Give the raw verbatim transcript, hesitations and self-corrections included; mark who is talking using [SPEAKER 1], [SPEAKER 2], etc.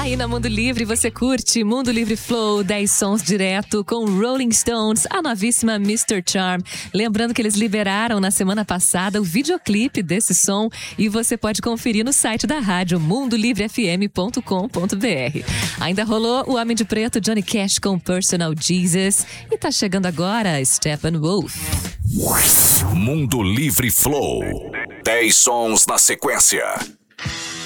[SPEAKER 1] Aí na Mundo Livre você curte Mundo Livre Flow, dez sons direto com Rolling Stones, a novíssima mister Charm. Lembrando que eles liberaram na semana passada o videoclipe desse som e você pode conferir no site da rádio mundo livre f m ponto com ponto b r. Ainda rolou o Homem de Preto Johnny Cash com Personal Jesus e tá chegando agora Steppenwolf.
[SPEAKER 2] Mundo Livre Flow. dez sons na sequência.